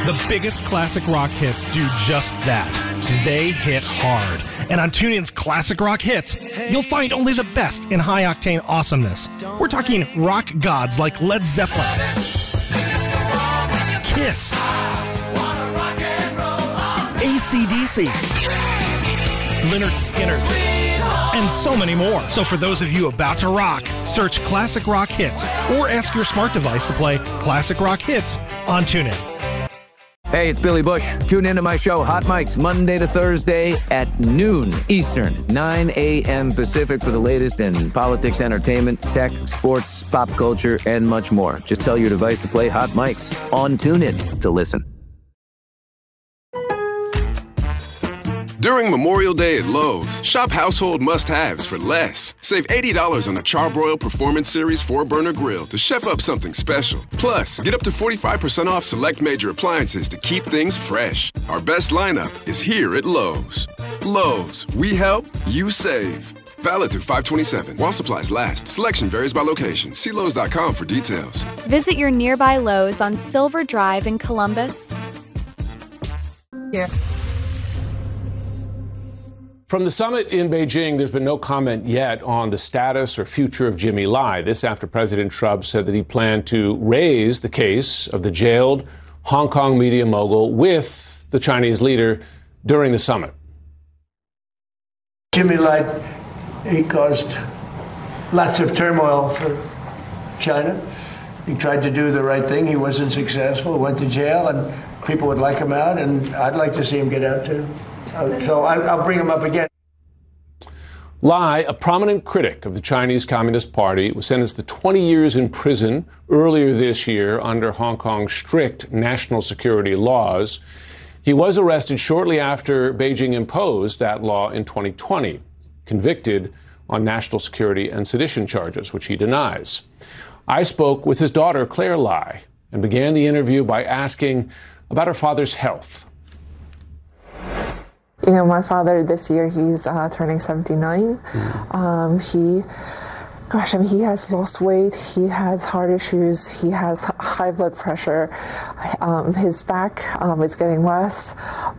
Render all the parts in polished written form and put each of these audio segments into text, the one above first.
The biggest classic rock hits do just that. They hit hard. And on TuneIn's Classic Rock Hits, you'll find only the best in high-octane awesomeness. We're talking rock gods like Led Zeppelin, Kiss, AC/DC, Lynyrd Skynyrd, and so many more. So for those of you about to rock, search Classic Rock Hits or ask your smart device to play Classic Rock Hits on TuneIn. Hey, it's Billy Bush. Tune into my show, Hot Mics, Monday to Thursday at noon Eastern, 9 a.m. Pacific for the latest in politics, entertainment, tech, sports, pop culture, and much more. Just tell your device to play Hot Mics on TuneIn to listen. During Memorial Day at Lowe's, shop household must-haves for less. Save $80 on the Charbroil Performance Series 4-burner grill to chef up something special. Plus, get up to 45% off select major appliances to keep things fresh. Our best lineup is here at Lowe's. Lowe's, we help, you save. Valid through 5/27 while supplies last. Selection varies by location. See Lowe's.com for details. Visit your nearby Lowe's on Silver Drive in Columbus. Yeah. From the summit in Beijing, there's been no comment yet on the status or future of Jimmy Lai. This after President Trump said that he planned to raise the case of the jailed Hong Kong media mogul with the Chinese leader during the summit. Jimmy Lai, he caused lots of turmoil for China. He tried to do the right thing. He wasn't successful, went to jail, and people would like him out, and I'd like to see him get out too. So I'll bring him up again. Lai, a prominent critic of the Chinese Communist Party, was sentenced to 20 years in prison earlier this year under Hong Kong's strict national security laws. He was arrested shortly after Beijing imposed that law in 2020, convicted on national security and sedition charges, which he denies. I spoke with his daughter, Claire Lai, and began the interview by asking about her father's health. You know, my father this year, he's turning 79. He has lost weight. He has heart issues. He has high blood pressure. His back is getting worse.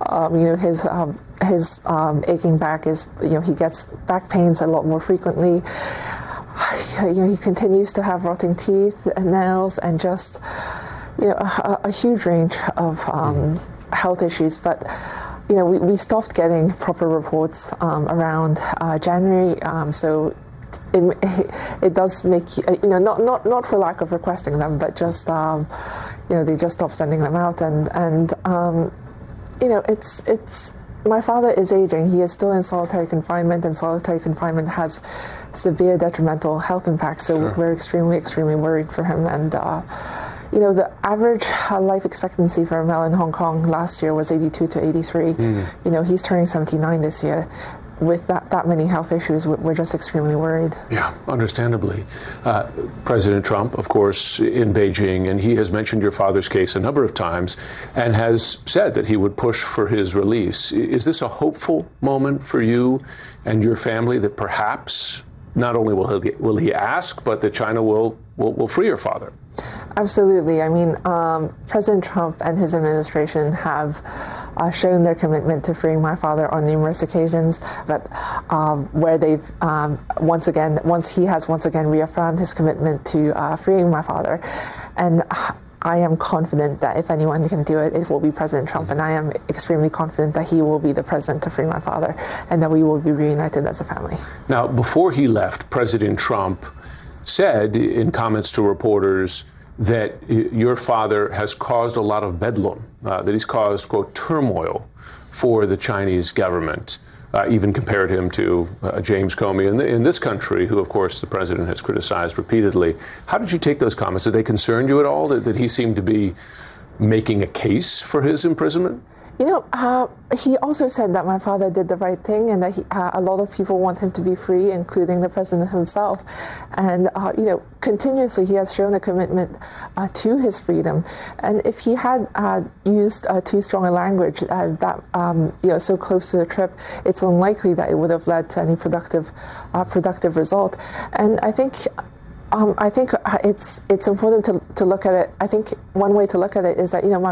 His aching back is, he gets back pains a lot more frequently. He continues to have rotting teeth and nails and just, a huge range of health issues. But we stopped getting proper reports around January, so it does make not for lack of requesting them, but just they just stopped sending them out, and it's my father is aging. He is still in solitary confinement, and solitary confinement has severe detrimental health impacts. So Sure. We're extremely worried for him, and. The average life expectancy for a male in Hong Kong last year was 82 to 83. He's turning 79 this year. With that many health issues, we're just extremely worried. Yeah, understandably. President Trump, of course, in Beijing, and he has mentioned your father's case a number of times and has said that he would push for his release. Is this a hopeful moment for you and your family that perhaps not only will he ask, but that China will free your father? Absolutely. I mean, President Trump and his administration have shown their commitment to freeing my father on numerous occasions, but where they've once he has once again reaffirmed his commitment to freeing my father. And I am confident that if anyone can do it, it will be President Trump, and I am extremely confident that he will be the president to free my father and that we will be reunited as a family. Now, before he left, President Trump said in comments to reporters that your father has caused a lot of bedlam, that he's caused, quote, turmoil for the Chinese government, even compared him to James Comey in this country, who, of course, the president has criticized repeatedly. How did you take those comments? Did they concern you at all, that he seemed to be making a case for his imprisonment? He also said that my father did the right thing and that a lot of people want him to be free, including the president himself. And, continuously he has shown a commitment to his freedom. And if he had used too strong a language so close to the trip, it's unlikely that it would have led to any productive result. And I think it's important to look at it. I think one way to look at it is that,